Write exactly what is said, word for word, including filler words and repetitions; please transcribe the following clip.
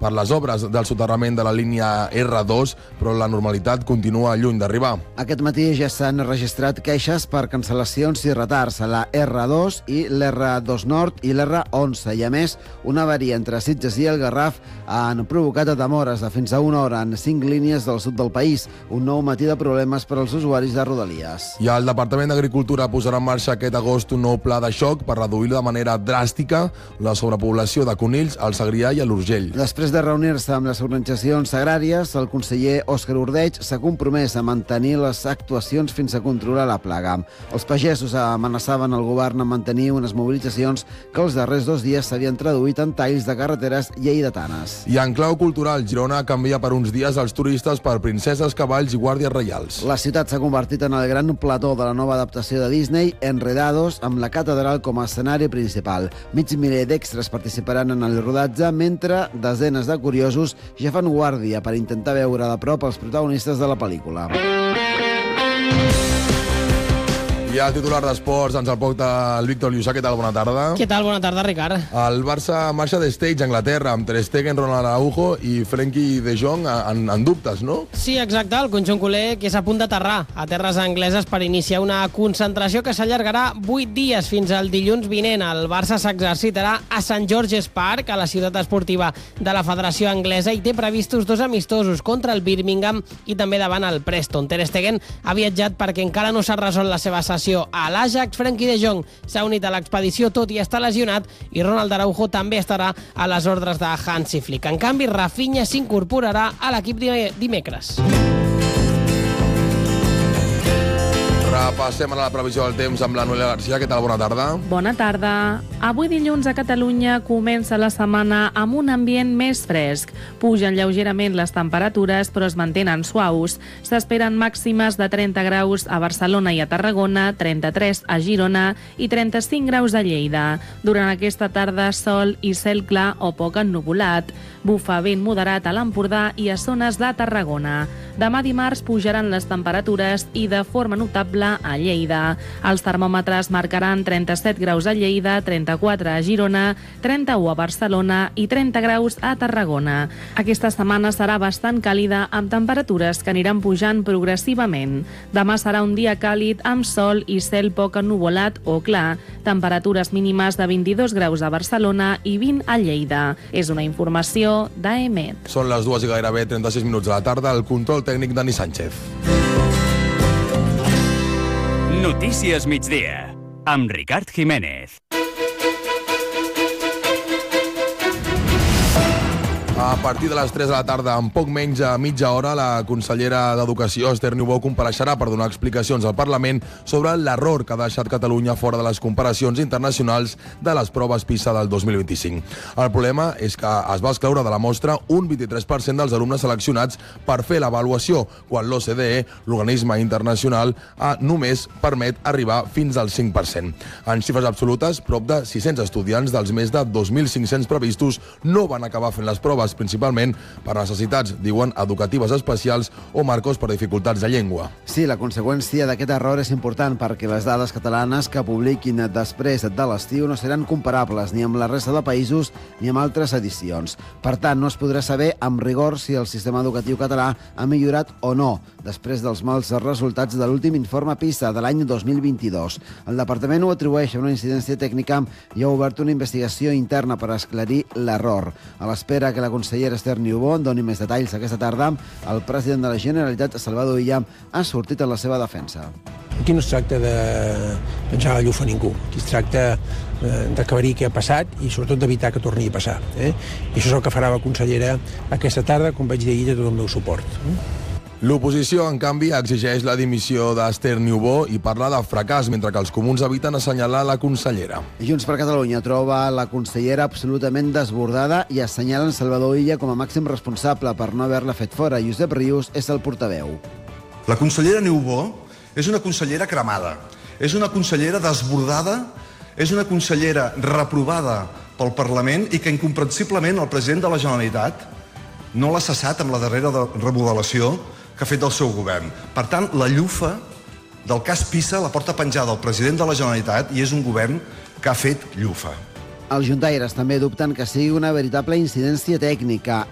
per les obres del soterrament de la línia erre dos, però la normalitat continua lluny d'arribar. Aquest matí ja s'han registrat queixes per cancel·lacions i retards a la erre dos i l'erre dos Nord i l'erre onze. I a més, una avaria entre Sitges i el Garraf han provocat demores de fins a una hora en cinc línies del sud del país. Un nou matí de problemes per als usuaris de Rodalies. I el Departament d'Agricultura posarà en marxa aquest agost un nou pla de xoc per reduir de manera dràstica la sobrepoblació de conills al Segrià i a l'Urgell. Després de reunir-se amb les organitzacions agràries, el conseller Òscar Ordeig s'ha compromès a mantenir les actuacions fins a controlar la plaga. Els pagesos amenaçaven el govern amb mantenir unes mobilitzacions que els darrers dos dies s'havien traduït en talls de carreteres lleidatanes. I en clau cultural, Girona canvia per uns dies els turistes per princeses, cavalls i guàrdies reials. La ciutat s'ha convertit en el gran plató de la nova adaptació de Disney, Enredados, amb la catedral com a escenari principal. Mig miler d'extras participaran en el rodatge, mentre desenes de curiosos ja fan guàrdia per intentar veure de prop els protagonistes de la pel·lícula. I el titular d'esports ens el porta el Víctor Lluçà. Què tal? Bona tarda. Què tal? Bona tarda, Ricard. El Barça marxa de stage a Anglaterra amb Ter Stegen, Ronald Araujo i Frenkie de Jong en, en dubtes, no? Sí, exacte. El conjunt culer que és a punt d'aterrar a terres angleses per iniciar una concentració que s'allargarà vuit dies fins al dilluns vinent. El Barça s'exercitarà a Sant George's Park, a la ciutat esportiva de la Federació Anglesa, i té previstos dos amistosos contra el Birmingham i també davant el Preston. Ter Stegen ha viatjat perquè encara no s'ha resolt la seva sessió a l'Ajax. Frenkie de Jong s'ha unit a l'expedició tot i està lesionat, i Ronald Araujo també estarà a les ordres de Hansi Flick. En canvi, Rafinha s'incorporarà a l'equip dimecres. Repassem ara la previsió del temps amb la Noelia Garcia. Què tal? Bona tarda. Bona tarda. Avui dilluns a Catalunya comença la setmana amb un ambient més fresc. Pugen lleugerament les temperatures, però es mantenen suaus. S'esperen màximes de trenta graus a Barcelona i a Tarragona, trenta-tres a Girona i trenta-cinc graus a Lleida. Durant aquesta tarda, sol i cel clar o poc ennuvolat. Bufa vent moderat a l'Empordà i a zones de Tarragona. Demà dimarts pujaran les temperatures i de forma notable a Lleida. Els termòmetres marcaran trenta-set graus a Lleida, trenta-quatre a Girona, trenta-u a Barcelona i trenta graus a Tarragona. Aquesta setmana serà bastant càlida amb temperatures que aniran pujant progressivament. Demà serà un dia càlid amb sol i cel poc ennuvolat o clar. Temperatures mínimes de vint-i-dos graus a Barcelona i vint a Lleida. És una informació d'A E M E T. Són les dues i gairebé trenta-sis minuts de la tarda. El control tècnic Dani Sánchez. Notícies migdia, amb Ricard Jiménez. A partir de les tres de la tarda, en poc menys a mitja hora, la consellera d'Educació, Esther Niubó, compareixerà per donar explicacions al Parlament sobre l'error que ha deixat Catalunya fora de les comparacions internacionals de les proves PISA del dos mil vint-i-cinc. El problema és que es va excloure de la mostra un vint-i-tres per cent dels alumnes seleccionats per fer l'avaluació, quan l'O C D E, l'organisme internacional, només permet arribar fins al cinc per cent. En xifres absolutes, prop de sis-cents estudiants dels més de dos mil cinc-cents previstos no van acabar fent les proves, principalment per necessitats, diuen, educatives especials o marcos per dificultats de llengua. Sí, la conseqüència d'aquest error és important perquè les dades catalanes que publiquin després de l'estiu no seran comparables ni amb la resta de països ni amb altres edicions. Per tant, no es podrà saber amb rigor si el sistema educatiu català ha millorat o no després dels mals resultats de l'últim informe PISA de l'any dos mil vint-i-dos. El departament ho atribueix a una incidència tècnica i ha obert una investigació interna per esclarir l'error. A l'espera que la consellera Esther Niubó en doni més detalls aquesta tarda, el president de la Generalitat, Salvador Illa, ha sortit en la seva defensa. Aquí no es tracta de penjar la llufa a ningú. Aquí es tracta d'aclarir què ha passat i sobretot d'evitar que torni a passar. Eh? I això és el que farà la consellera aquesta tarda, com vaig dir ahir, de tot el meu suport. L'oposició, en canvi, exigeix la dimissió d'Esther Niubó i parla de fracàs, mentre que els comuns eviten assenyalar la consellera. Junts per Catalunya troba la consellera absolutament desbordada i assenyalen Salvador Illa com a màxim responsable per no haver-la fet fora. Josep Rius és el portaveu. La consellera Niubó és una consellera cremada, és una consellera desbordada, és una consellera reprovada pel Parlament i que incomprensiblement el president de la Generalitat no l'ha cessat amb la darrera remodelació que ha fet del seu govern. Per tant, la llufa del cas PISA la porta penjada el president de la Generalitat i és un govern que ha fet llufa. Els juntaires també dubten que sigui una veritable incidència tècnica.